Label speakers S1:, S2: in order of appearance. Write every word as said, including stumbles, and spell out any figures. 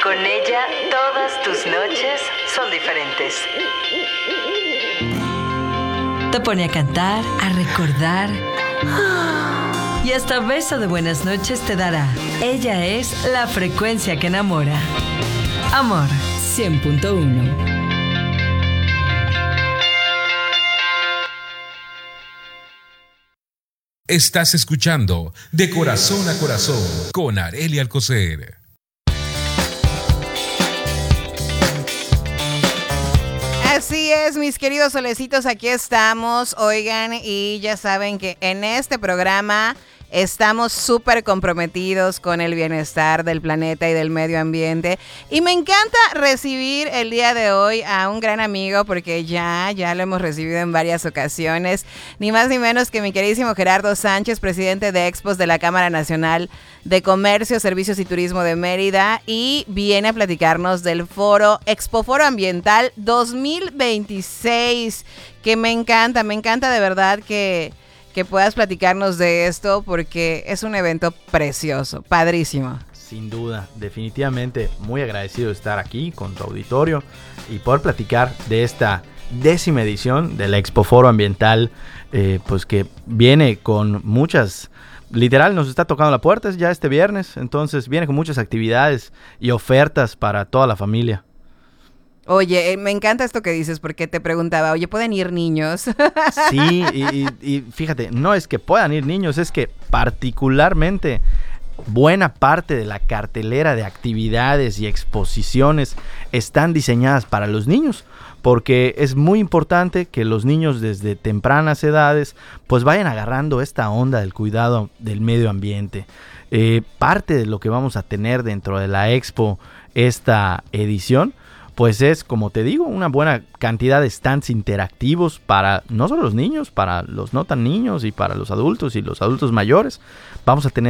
S1: Con ella, todas tus noches son diferentes. Te pone a cantar, a recordar. Y hasta beso de buenas noches te dará. Ella es la frecuencia que enamora. Amor cien punto uno.
S2: Estás escuchando De Corazón a Corazón con Arely Alcocer.
S3: Así es, mis queridos solecitos, aquí estamos. Oigan, y ya saben que en este programa estamos súper comprometidos con el bienestar del planeta y del medio ambiente. Y me encanta recibir el día de hoy a un gran amigo, porque ya, ya lo hemos recibido en varias ocasiones. Ni más ni menos que mi queridísimo Gerardo Sánchez, presidente de Expos de la Cámara Nacional de Comercio, Servicios y Turismo de Mérida. Y viene a platicarnos del foro Expo Foro Ambiental dos mil veintiséis, que me encanta, me encanta de verdad que... que puedas platicarnos de esto, porque es un evento precioso, padrísimo.
S4: Sin duda, definitivamente muy agradecido de estar aquí con tu auditorio y poder platicar de esta décima edición de la Expo Foro Ambiental, eh, pues que viene con muchas, literal nos está tocando la puerta ya este viernes, entonces viene con muchas actividades y ofertas para toda la familia.
S3: Oye, me encanta esto que dices, porque te preguntaba, oye, ¿pueden ir niños?
S4: Sí, y, y, y fíjate, no es que puedan ir niños, es que particularmente buena parte de la cartelera de actividades y exposiciones están diseñadas para los niños, porque es muy importante que los niños desde tempranas edades pues vayan agarrando esta onda del cuidado del medio ambiente. Eh, parte de lo que vamos a tener dentro de la Expo esta edición, pues es, como te digo, una buena cantidad de stands interactivos para no solo los niños, para los no tan niños y para los adultos y los adultos mayores. Vamos a tener